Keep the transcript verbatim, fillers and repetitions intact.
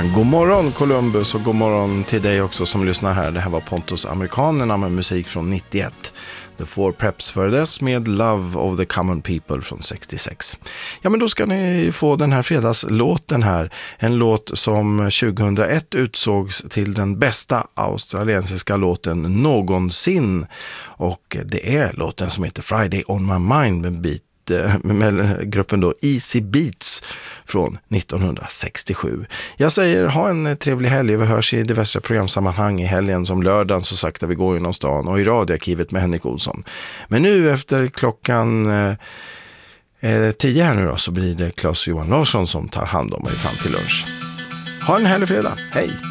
Men god morgon Columbus och god morgon till dig också som lyssnar här. Det här var Pontus Amerikanerna med musik från nittioett. The Four Preps för dess med Love of the Common People från sextiosex. Ja, men då ska ni få den här fredagslåten här. En låt som tjugohundraett utsågs till den bästa australiensiska låten någonsin. Och det är låten som heter Friday on My Mind med beat med gruppen då Easy Beats från nittonhundrasextiosju. Jag säger ha en trevlig helg. Vi hörs i diverse programsammanhang i helgen som lördagen så sagt där vi går genom stan och i radioarkivet med Henrik Olsson. Men nu efter klockan eh, tio här nu då så blir det Claes Johan Larsson som tar hand om mig fram till lunch. Ha en härlig fredag. Hej!